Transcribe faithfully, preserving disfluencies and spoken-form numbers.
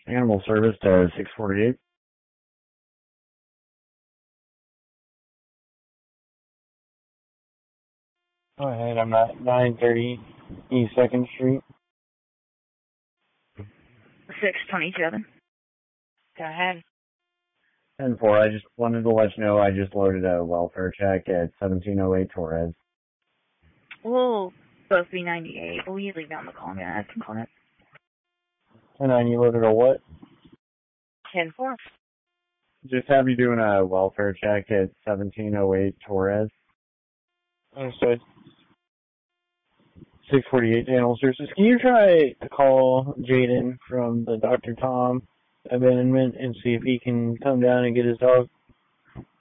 Animal service to six forty-eight. Go ahead, I'm at nine thirty East second Street. six twenty-seven. Go ahead. ten four, I just wanted to let you know I just loaded a welfare check at seventeen oh eight Torres. We'll both be ninety-eight. Will you leave down the call? I'm going to add some comments. And then you loaded a what? ten four. Just have you doing a welfare check at seventeen oh eight Torres. Understood. six forty-eight Animal Services. Can you try to call Jaden from the Doctor Tom abandonment and see if he can come down and get his dog?